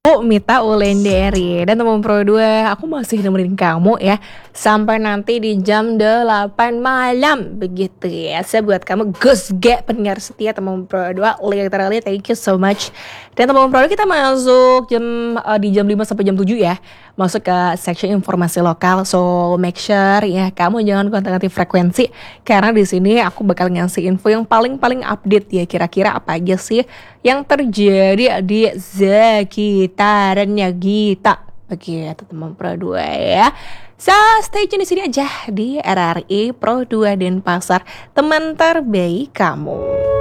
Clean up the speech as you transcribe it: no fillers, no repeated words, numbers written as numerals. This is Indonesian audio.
Mita Wulandari dan teman Pro 2, aku masih nemenin kamu ya sampai nanti di jam 8 malam begitu ya. Saya buat kamu Gus G pendengar setia teman Pro 2, literally thank you so much. Dan teman Pro 2 kita masuk di jam 5 sampai jam 7 ya. Masuk ke section informasi lokal. So make sure ya kamu jangan kontak-kontak frekuensi karena di sini aku bakal ngasih info yang paling update ya, kira-kira apa aja sih yang terjadi di sekitarannya kita. Oke, teman Pro 2 ya. So, stay tune di sini aja di RRI Pro 2 Denpasar, teman terbaik kamu.